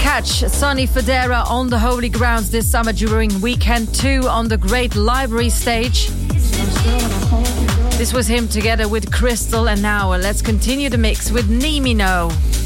catch Sonny Fodera on the Holy Grounds this summer during Weekend 2 on the Great Library stage. This was him together with Crystal, and now let's continue the mix with Nimino.